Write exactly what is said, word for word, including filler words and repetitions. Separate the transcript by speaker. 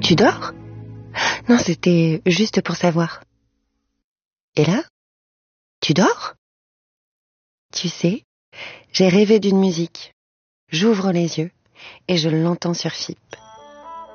Speaker 1: Tu dors? Non, c'était juste pour savoir. Et là? Tu dors? Tu sais, j'ai rêvé d'une musique. J'ouvre les yeux et je l'entends sur F I P.